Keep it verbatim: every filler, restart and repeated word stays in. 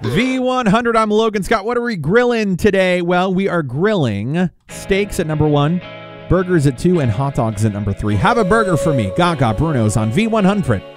V one hundred, I'm Logan Scott. What are we grilling today? Well, we are grilling steaks at number one, burgers at two, and hot dogs at number three. Have a burger for me. Gaga Bruno's on V one hundred.